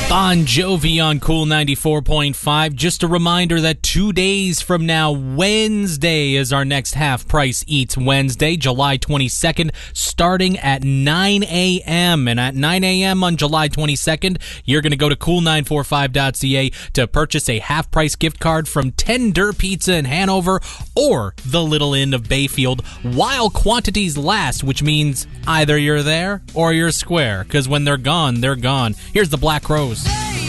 Bon Jovi on Cool 94.5. Just a reminder that 2 days from now, Wednesday, is our next Half Price Eats Wednesday, July 22nd, starting at 9 a.m. And at 9 a.m. on July 22nd, you're going to go to cool945.ca to purchase a half-price gift card from Tender Pizza in Hanover or the Little Inn of Bayfield while quantities last, which means either you're there or you're square, because when they're gone, they're gone. Here's the Black Rose.